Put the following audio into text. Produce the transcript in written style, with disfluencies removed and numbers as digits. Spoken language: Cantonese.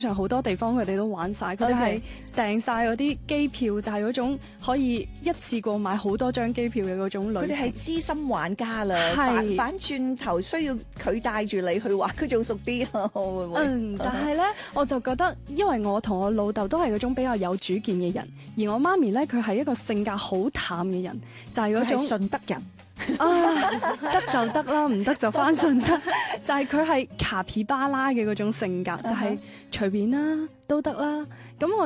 上好多地方佢哋都玩晒，佢哋係訂晒嗰啲機票，就係嗰種可以一次過買好多張機票嘅嗰種旅程。 佢哋係資深玩家啦，反轉頭需要佢帶住你去玩，佢仲熟啲啊，會唔會？ 但係咧，我就覺得，因為我同我老豆都係嗰種比較有主見嘅人，而我媽咪咧，佢係一個性格好淡嘅人，就係嗰種順德人。 得就得啦，唔得就翻順德。就係佢係卡皮巴拉嘅嗰種性格，就係隨便啦，都得啦。咁我